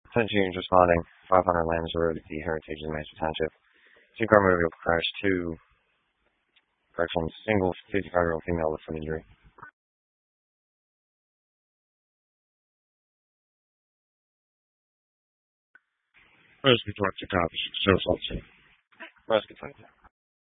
10 units responding. 500 Lambs Road, the Heritage in Master Township. Two-car motor vehicle crash. Single 55-year-old female with some injury. Rescue 22 copies. Show assault scene. Rescue 22.